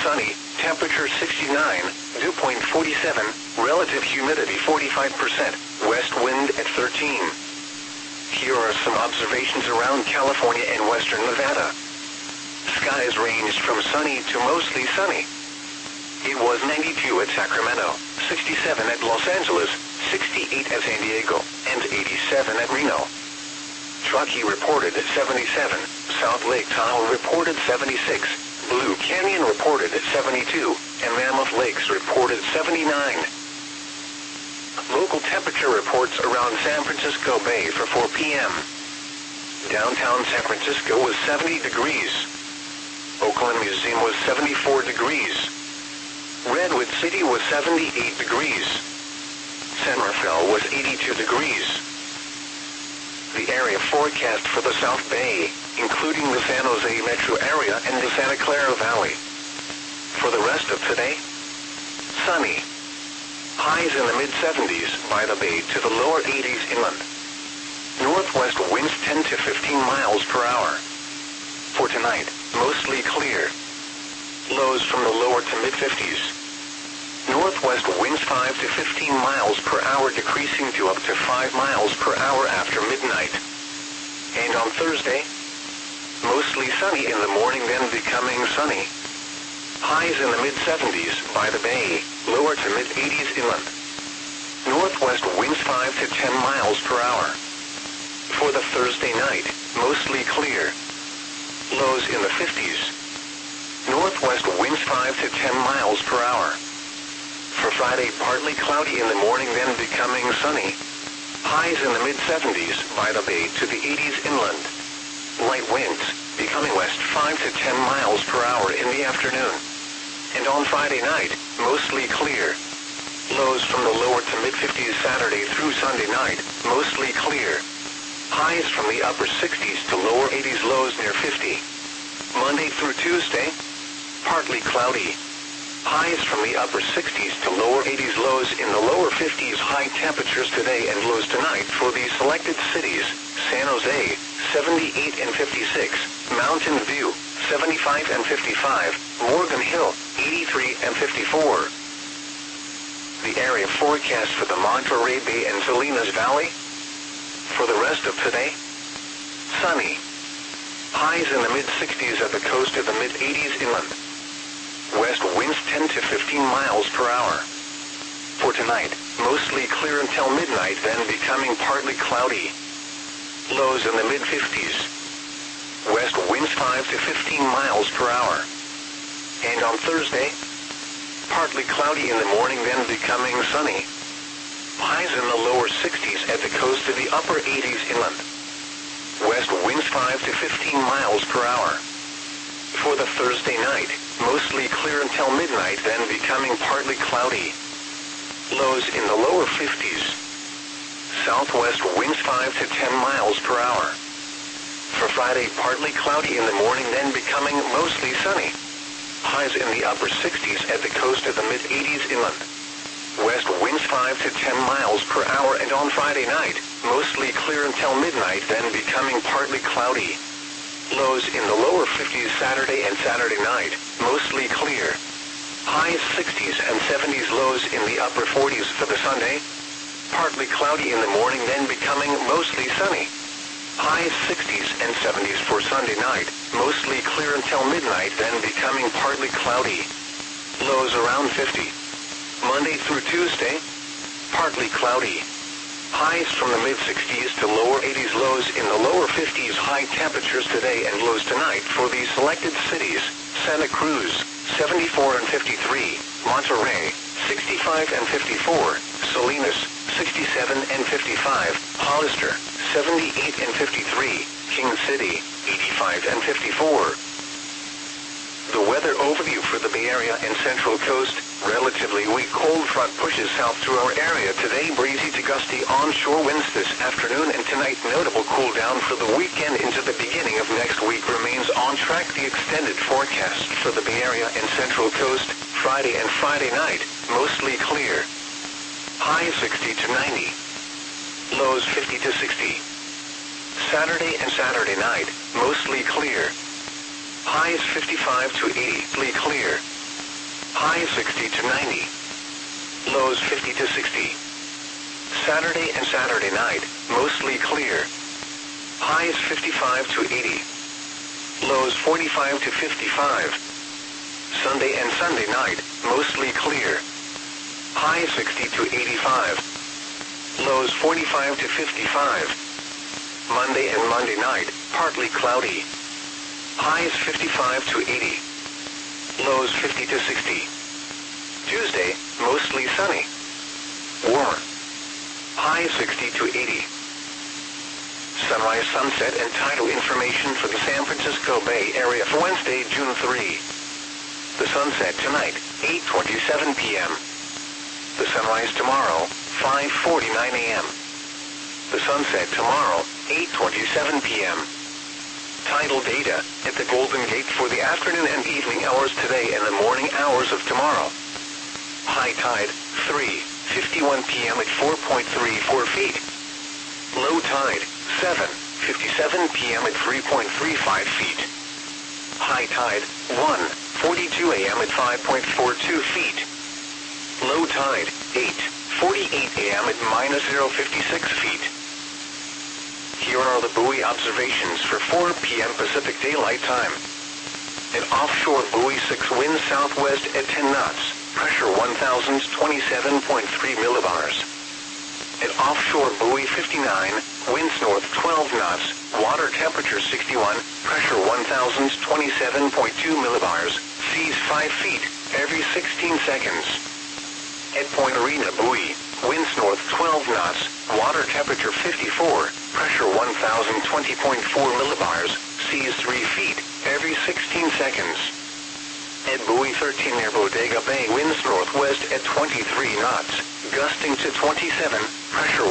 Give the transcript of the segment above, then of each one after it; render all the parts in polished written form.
sunny, temperature 69, dew point 47, relative humidity 45%, west wind at 13. Here are some observations around California and western Nevada. Skies ranged from sunny to mostly sunny. It was 92 at Sacramento, 67 at Los Angeles, 68 at San Diego, and 87 at Reno. Truckee reported 77, South Lake Tahoe reported 76, Blue Canyon reported 72, and Mammoth Lakes reported 79. Local temperature reports around San Francisco Bay for 4 p.m. Downtown San Francisco was 70 degrees. Oakland Museum was 74 degrees. Redwood City was 78 degrees. San Rafael was 82 degrees. The area forecast for the South Bay, including the San Jose metro area and the Santa Clara Valley. For the rest of today, sunny. Highs in the mid-70s by the bay to the lower 80s inland. Northwest winds 10 to 15 miles per hour. For tonight, mostly clear. Lows from the lower to mid-50s. Northwest winds 5 to 15 miles per hour decreasing to up to 5 miles per hour after midnight. And on Thursday, mostly sunny in the morning then becoming sunny. Highs in the mid-70s by the bay, lower to mid-80s inland. Northwest winds 5 to 10 miles per hour. For the Thursday night, mostly clear. Lows in the 50s. Northwest winds 5 to 10 miles per hour. For Friday, partly cloudy in the morning then becoming sunny. Highs in the mid-70s by the bay to the 80s inland. Light winds, becoming west 5 to 10 miles per hour in the afternoon. And on Friday night, mostly clear. Lows from the lower to mid-50s Saturday through Sunday night, mostly clear. Highs from the upper 60s to lower 80s, lows near 50. Monday through Tuesday, partly cloudy. Highs from the upper 60s to lower 80s, lows in the lower 50s. High temperatures today and lows tonight for the selected cities: San Jose, 78 and 56, Mountain View, 75 and 55, Morgan Hill, 83 and 54. The area forecast for the Monterey Bay and Salinas Valley. For the rest of today, sunny. Highs in the mid-60s at the coast of the mid-80s inland. West winds 10 to 15 miles per hour. For tonight, mostly clear until midnight, then becoming partly cloudy. Lows in the mid-50s. West winds 5 to 15 miles per hour. And on Thursday, partly cloudy in the morning, then becoming sunny. Highs in the lower 60s at the coast of the upper 80s inland. West winds 5 to 15 miles per hour. For the Thursday night, mostly clear until midnight, then becoming partly cloudy. Lows in the lower 50s. Southwest winds 5 to 10 miles per hour. For Friday, partly cloudy in the morning, then becoming mostly sunny. Highs in the upper 60s at the coast of the mid-80s inland. West winds 5 to 10 miles per hour, and on Friday night, mostly clear until midnight, then becoming partly cloudy. Lows in the lower 50s Saturday and Saturday night, mostly clear. Highs 60s and 70s, lows in the upper 40s for the Sunday. Partly cloudy in the morning, then becoming mostly sunny. Highs 60s and 70s for Sunday night, mostly clear until midnight, then becoming partly cloudy. Lows around 50. Monday through Tuesday, partly cloudy. Highs from the mid-60s to lower 80s, lows in the lower 50s. High temperatures today and lows tonight for the selected cities: Santa Cruz, 74 and 53, Monterey, 65 and 54, Salinas, 67 and 55, Hollister, 78 and 53, King City, 85 and 54. The weather overview for the Bay Area and Central Coast. Relatively weak cold front pushes south through our area today. Breezy to gusty onshore winds this afternoon and tonight. Notable cool down for the weekend into the beginning of next week remains on track. The extended forecast for the Bay Area and Central Coast. Friday and Friday night, mostly clear. Highs 60 to 90. Lows 50 to 60. Saturday and Saturday night, mostly clear. Highs 55 to 80, clear. Highs 60 to 90. Lows 50 to 60. Saturday and Saturday night, mostly clear. Highs 55 to 80. Lows 45 to 55. Sunday and Sunday night, mostly clear. Highs 60 to 85. Lows 45 to 55. Monday and Monday night, partly cloudy. Highs 55 to 80. Lows 50 to 60. Tuesday, mostly sunny. Warmer. Highs 60 to 80. Sunrise, sunset, and tidal information for the San Francisco Bay Area for Wednesday, June 3. The sunset tonight, 8:27 p.m. The sunrise tomorrow, 5:49 a.m. The sunset tomorrow, 8:27 p.m. Tidal data at the Golden Gate for the afternoon and evening hours today and the morning hours of tomorrow. High tide, 3:51 p.m. at 4.34 feet. Low tide, 7:57 p.m. at 3.35 feet. High tide, 1:42 a.m. at 5.42 feet. Low tide, 8:48 a.m. at -0.56 feet. Here are the buoy observations for 4 p.m. Pacific Daylight Time. An offshore buoy 6 winds southwest at 10 knots, pressure 1,027.3 millibars. An offshore buoy 59, winds north 12 knots, water temperature 61, pressure 1,027.2 millibars, seas 5 feet, every 16 seconds. At Point Arena buoy, winds north 12 knots, water temperature 54, pressure 1,020.4 millibars, seas 3 feet, every 16 seconds. At buoy 13 near Bodega Bay, winds northwest at 23 knots, gusting to 27, pressure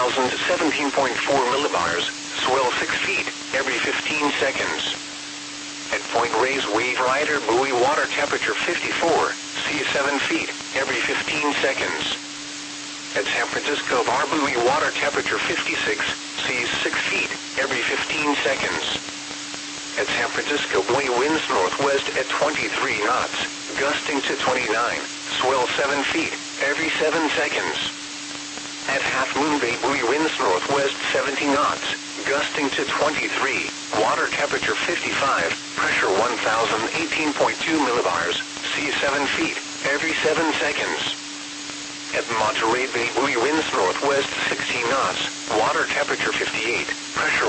1,017.4 millibars, swell 6 feet, every 15 seconds. At Point Reyes Wave Rider buoy, water temperature 54, seas 7 feet, every 15 seconds. At San Francisco Bar buoy, water temperature 56, seas 6 feet, every 15 seconds. At San Francisco buoy, winds northwest at 23 knots, gusting to 29, swell 7 feet, every 7 seconds. At Half Moon Bay buoy, winds northwest 70 knots, gusting to 23, water temperature 55, pressure 1,018.2 millibars, seas 7 feet, every 7 seconds. At Monterey Bay buoy, winds northwest 16 knots, water temperature 58, pressure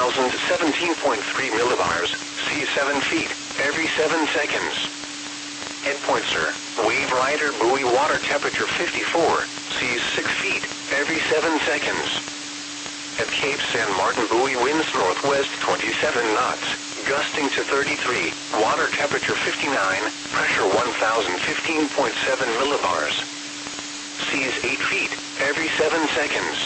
1,017.3 millibars, seas 7 feet, every 7 seconds. At Point Sur, Wave Rider buoy, water temperature 54, seas 6 feet, every 7 seconds. At Cape San Martin buoy, winds northwest 27 knots, gusting to 33, water temperature 59, pressure 1,015.7 millibars. Seas 8 feet, every 7 seconds.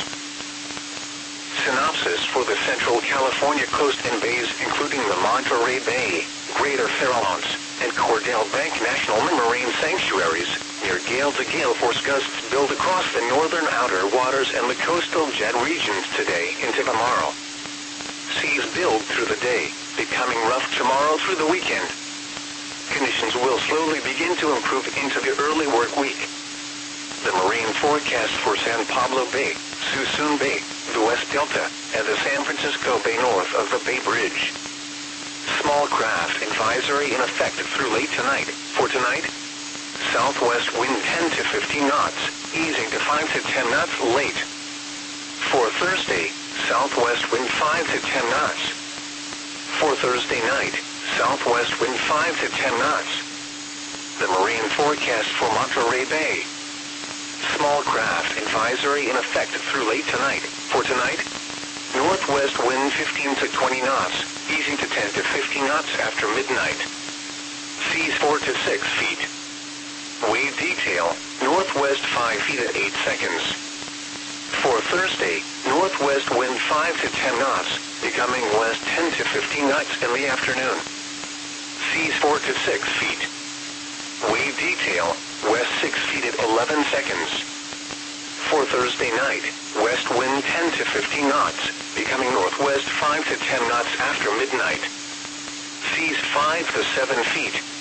Synopsis for the Central California coast and bays, including the Monterey Bay, Greater Farallones, and Cordell Bank National Marine Sanctuaries, near gale-to-gale force gusts build across the northern outer waters and the coastal jet regions today into tomorrow. Seas build through the day, becoming rough tomorrow through the weekend. Conditions will slowly begin to improve into the early work week. The marine forecast for San Pablo Bay, Suisun Bay, the West Delta, and the San Francisco Bay north of the Bay Bridge. Small craft advisory in effect through late tonight. For tonight, southwest wind 10 to 15 knots, easing to 5 to 10 knots late. For Thursday, southwest wind 5 to 10 knots. For Thursday night, southwest wind 5 to 10 knots. The marine forecast for Monterey Bay. Small craft advisory in effect through late tonight. For tonight, northwest wind 15 to 20 knots, easing to 10 to 15 knots after midnight. Seas 4 to 6 feet. Wave detail, northwest 5 feet at 8 seconds. For Thursday, northwest wind 5 to 10 knots, becoming west 10 to 15 knots in the afternoon. Seas 4 to 6 feet. Wave detail, west 6 feet at 11 seconds. For Thursday night, west wind 10 to 15 knots, becoming northwest 5 to 10 knots after midnight. Seas 5 to 7 feet.